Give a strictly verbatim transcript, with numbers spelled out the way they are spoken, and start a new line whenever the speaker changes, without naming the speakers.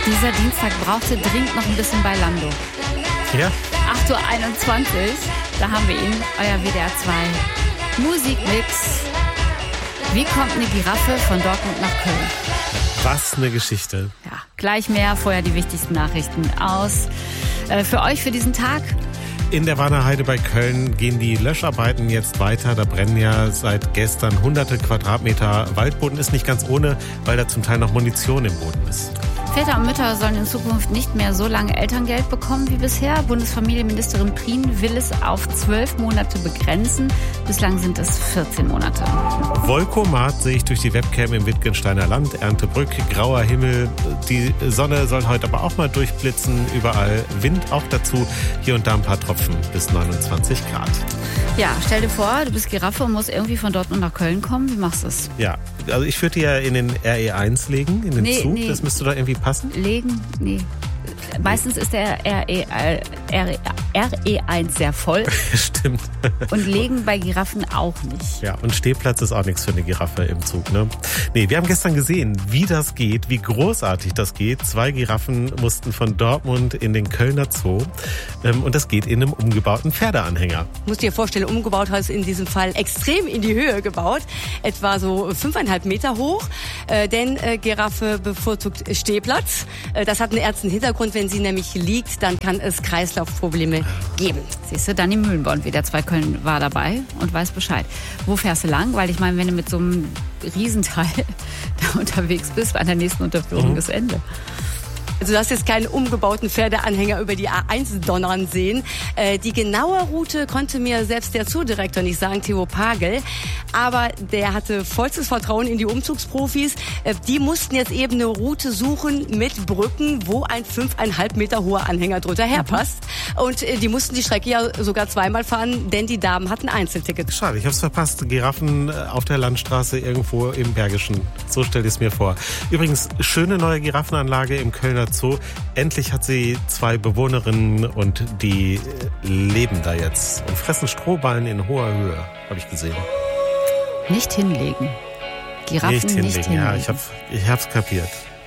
Dieser Dienstag brauchte dringend noch ein bisschen Bailando.
Ja.
acht Uhr einundzwanzig, da haben wir ihn, euer W D R zwei Musikmix. Wie kommt eine Giraffe von Dortmund nach Köln?
Was eine Geschichte.
Ja, gleich mehr, vorher die wichtigsten Nachrichten aus. Äh, für euch für diesen Tag.
In der Warner Heide bei Köln gehen die Löscharbeiten jetzt weiter. Da brennen ja seit gestern hunderte Quadratmeter Waldboden. Ist nicht ganz ohne, weil da zum Teil noch Munition im Boden ist.
Väter und Mütter sollen in Zukunft nicht mehr so lange Elterngeld bekommen wie bisher. Bundesfamilienministerin Prien will es auf zwölf Monate begrenzen. Bislang sind es vierzehn Monate.
Volkomat sehe ich durch die Webcam im Wittgensteiner Land. Erntebrück, grauer Himmel. Die Sonne soll heute aber auch mal durchblitzen. Überall Wind auch dazu. Hier und da ein paar Tropfen bis neunundzwanzig Grad.
Ja, stell dir vor, du bist Giraffe und musst irgendwie von Dortmund nach Köln kommen. Wie machst du es?
Ja, also ich würde die ja in den R E eins legen, in den
Nee,
Zug.
nee.
Das müsste doch irgendwie passen.
Legen? Nee. Meistens ist der R E eins sehr voll.
Stimmt.
Und legen bei Giraffen auch nicht.
Ja, und Stehplatz ist auch nichts für eine Giraffe im Zug, ne? Nee, wir haben gestern gesehen, wie das geht, wie großartig das geht. Zwei Giraffen mussten von Dortmund in den Kölner Zoo. Und das geht in einem umgebauten Pferdeanhänger.
Du musst dir vorstellen, umgebaut heißt in diesem Fall extrem in die Höhe gebaut. Etwa so fünfeinhalb Meter hoch. Äh, denn äh, Giraffe bevorzugt Stehplatz. Äh, das hat einen ernsten Hintergrund. Wenn sie nämlich liegt, dann kann es Kreislaufprobleme geben.
Siehst du, Dani Mühlenborn, W D R zwei Köln, war dabei und weiß Bescheid. Wo fährst du lang? Weil ich meine, wenn du mit so einem Riesenteil da unterwegs bist, an der nächsten Unterführung
Mhm.
ist Ende.
Also du hast jetzt keinen umgebauten Pferdeanhänger über die A eins donnern sehen. Äh, die genaue Route konnte mir selbst der Zoodirektor nicht sagen, Theo Pagel. Aber der hatte vollstes Vertrauen in die Umzugsprofis. Äh, die mussten jetzt eben eine Route suchen mit Brücken, wo ein fünfeinhalb Meter hoher Anhänger drunter herpasst. Und äh, die mussten die Strecke ja sogar zweimal fahren, denn die Damen hatten Einzelticket.
Schade, ich hab's verpasst. Giraffen auf der Landstraße irgendwo im Bergischen. So stell ich es mir vor. Übrigens, schöne neue Giraffenanlage im Kölner Zoo. Endlich hat sie zwei Bewohnerinnen und die leben da jetzt und fressen Strohballen in hoher Höhe, habe ich gesehen.
Nicht hinlegen. Giraffen
Nicht hinlegen,
nicht hinlegen.
ja, ich, hab, ich hab's kapiert.